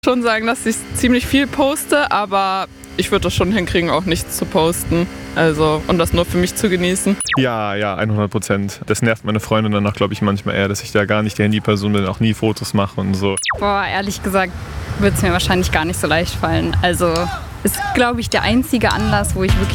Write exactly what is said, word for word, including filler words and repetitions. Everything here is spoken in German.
Schon sagen, dass ich ziemlich viel poste, aber ich würde das schon hinkriegen, auch nichts zu posten. Also, und das nur für mich zu genießen. Ja, ja, hundert Prozent. Das nervt meine Freundin danach, glaube ich, manchmal eher, dass ich da gar nicht die Handyperson bin, auch nie Fotos mache und so. Boah, ehrlich gesagt wird es mir wahrscheinlich gar nicht so leicht fallen. Also ist, glaube ich, der einzige Anlass, wo ich wirklich